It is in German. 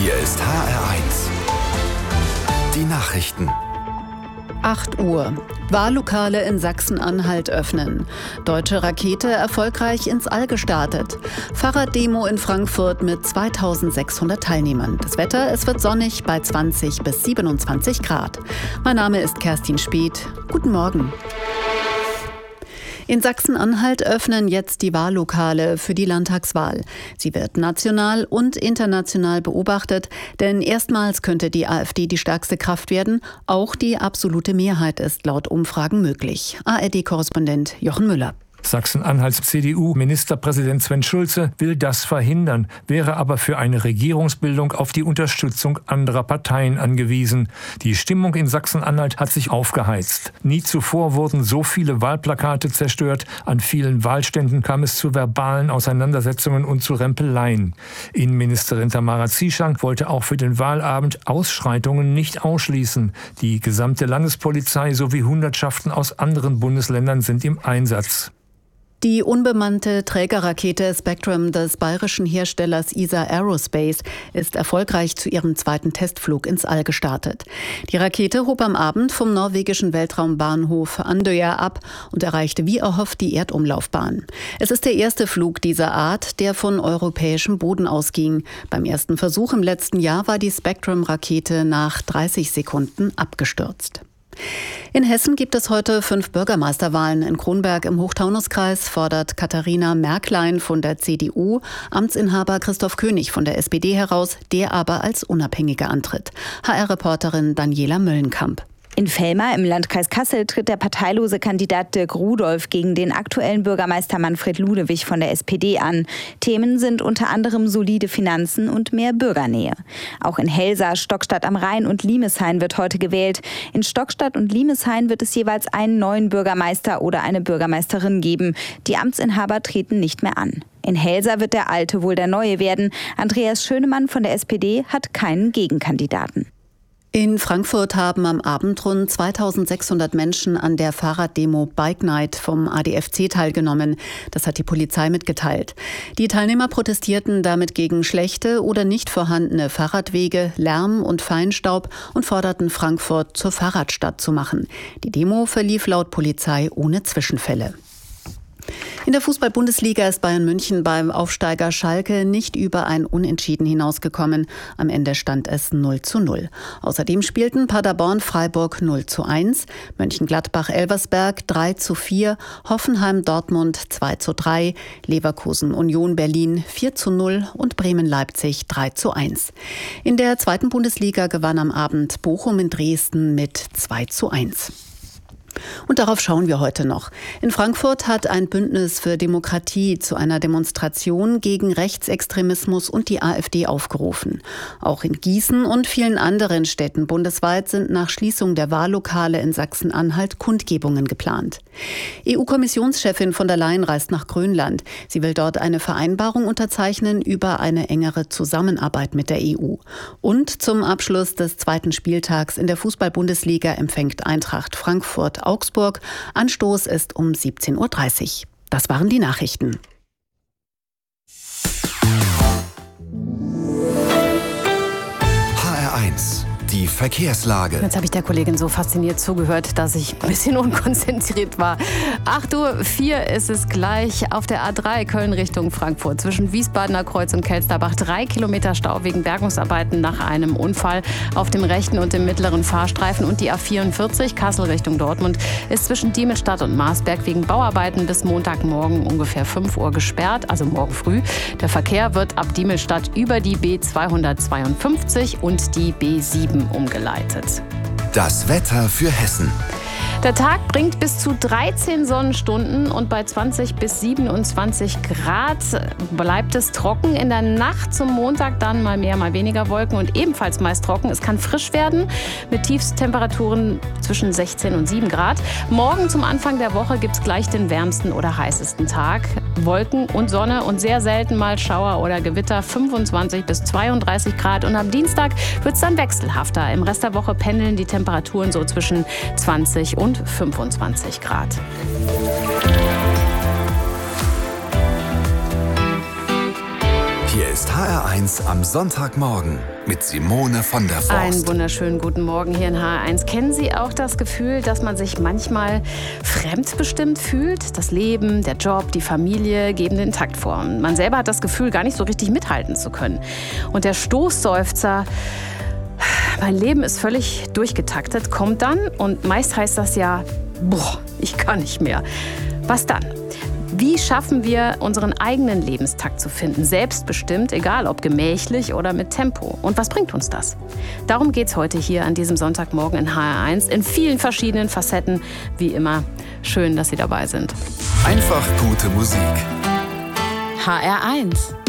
Hier ist HR1. Die Nachrichten. 8 Uhr. Wahllokale in Sachsen-Anhalt öffnen. Deutsche Rakete erfolgreich ins All gestartet. Fahrraddemo in Frankfurt mit 2600 Teilnehmern. Das Wetter, es wird sonnig bei 20 bis 27 Grad. Mein Name ist Kerstin Speth. Guten Morgen. In Sachsen-Anhalt öffnen jetzt die Wahllokale für die Landtagswahl. Sie wird national und international beobachtet, denn erstmals könnte die AfD die stärkste Kraft werden. Auch die absolute Mehrheit ist laut Umfragen möglich. ARD-Korrespondent Jochen Müller. Sachsen-Anhalts CDU-Ministerpräsident Sven Schulze will das verhindern, wäre aber für eine Regierungsbildung auf die Unterstützung anderer Parteien angewiesen. Die Stimmung in Sachsen-Anhalt hat sich aufgeheizt. Nie zuvor wurden so viele Wahlplakate zerstört. An vielen Wahlständen kam es zu verbalen Auseinandersetzungen und zu Rempeleien. Innenministerin Tamara Zieschank wollte auch für den Wahlabend Ausschreitungen nicht ausschließen. Die gesamte Landespolizei sowie Hundertschaften aus anderen Bundesländern sind im Einsatz. Die unbemannte Trägerrakete Spectrum des bayerischen Herstellers ESA Aerospace ist erfolgreich zu ihrem zweiten Testflug ins All gestartet. Die Rakete hob am Abend vom norwegischen Weltraumbahnhof Andøya ab und erreichte wie erhofft die Erdumlaufbahn. Es ist der erste Flug dieser Art, der von europäischem Boden ausging. Beim ersten Versuch im letzten Jahr war die Spectrum-Rakete nach 30 Sekunden abgestürzt. In Hessen gibt es heute 5 Bürgermeisterwahlen. In Kronberg im Hochtaunuskreis fordert Katharina Märklein von der CDU Amtsinhaber Christoph König von der SPD heraus, der aber als Unabhängiger antritt. HR-Reporterin Daniela Möllenkamp. In Vellmar im Landkreis Kassel tritt der parteilose Kandidat Dirk Rudolph gegen den aktuellen Bürgermeister Manfred Ludewig von der SPD an. Themen sind unter anderem solide Finanzen und mehr Bürgernähe. Auch in Helsa, Stockstadt am Rhein und Limeshain wird heute gewählt. In Stockstadt und Limeshain wird es jeweils einen neuen Bürgermeister oder eine Bürgermeisterin geben. Die Amtsinhaber treten nicht mehr an. In Helsa wird der Alte wohl der Neue werden. Andreas Schönemann von der SPD hat keinen Gegenkandidaten. In Frankfurt haben am Abend rund 2600 Menschen an der Fahrraddemo Bike Night vom ADFC teilgenommen. Das hat die Polizei mitgeteilt. Die Teilnehmer protestierten damit gegen schlechte oder nicht vorhandene Fahrradwege, Lärm und Feinstaub und forderten Frankfurt zur Fahrradstadt zu machen. Die Demo verlief laut Polizei ohne Zwischenfälle. In der Fußball-Bundesliga ist Bayern München beim Aufsteiger Schalke nicht über ein Unentschieden hinausgekommen. Am Ende stand es 0:0. Außerdem spielten Paderborn Freiburg 0:1, Mönchengladbach Elversberg 3:4, Hoffenheim Dortmund 2:3, Leverkusen Union Berlin 4:0 und Bremen Leipzig 3:1. In der zweiten Bundesliga gewann am Abend Bochum in Dresden mit 2:1. Und darauf schauen wir heute noch. In Frankfurt hat ein Bündnis für Demokratie zu einer Demonstration gegen Rechtsextremismus und die AfD aufgerufen. Auch in Gießen und vielen anderen Städten bundesweit sind nach Schließung der Wahllokale in Sachsen-Anhalt Kundgebungen geplant. EU-Kommissionschefin von der Leyen reist nach Grönland. Sie will dort eine Vereinbarung unterzeichnen über eine engere Zusammenarbeit mit der EU. Und zum Abschluss des zweiten Spieltags in der Fußball-Bundesliga empfängt Eintracht Frankfurt Augsburg. Anstoß ist um 17:30 Uhr. Das waren die Nachrichten. HR1, die Verkehrslage. Jetzt habe ich der Kollegin so fasziniert zugehört, dass ich ein bisschen unkonzentriert war. 8:04 Uhr ist es gleich auf der A3 Köln Richtung Frankfurt. Zwischen Wiesbadener Kreuz und Kelsterbach 3 Kilometer Stau wegen Bergungsarbeiten nach einem Unfall auf dem rechten und dem mittleren Fahrstreifen. Und die A44 Kassel Richtung Dortmund ist zwischen Diemelstadt und Marsberg wegen Bauarbeiten bis Montagmorgen ungefähr 5 Uhr gesperrt, also morgen früh. Der Verkehr wird ab Diemelstadt über die B252 und die B7 umgeleitet. Das Wetter für Hessen. Der Tag bringt bis zu 13 Sonnenstunden und bei 20 bis 27 Grad bleibt es trocken. In der Nacht zum Montag dann mal mehr, mal weniger Wolken und ebenfalls meist trocken. Es kann frisch werden mit Tiefstemperaturen zwischen 16 und 7 Grad. Morgen zum Anfang der Woche gibt es gleich den wärmsten oder heißesten Tag. Wolken und Sonne und sehr selten mal Schauer oder Gewitter, 25 bis 32 Grad. Und am Dienstag wird es dann wechselhafter. Im Rest der Woche pendeln die Temperaturen so zwischen 20 und 25 Grad. Hier ist ist HR1 am Sonntagmorgen mit Simone von der Forst. Einen wunderschönen guten Morgen hier in HR1. Kennen Sie auch das Gefühl, dass man sich manchmal fremdbestimmt fühlt? Das Leben, der Job, die Familie geben den Takt vor. Und man selber hat das Gefühl, gar nicht so richtig mithalten zu können. Und der Stoßseufzer, mein Leben ist völlig durchgetaktet, kommt dann. Und meist heißt das ja, boah, ich kann nicht mehr. Was dann? Wie schaffen wir, unseren eigenen Lebenstakt zu finden? Selbstbestimmt, egal ob gemächlich oder mit Tempo. Und was bringt uns das? Darum geht's heute hier an diesem Sonntagmorgen in HR1 in vielen verschiedenen Facetten. Wie immer, schön, dass Sie dabei sind. Einfach gute Musik. HR1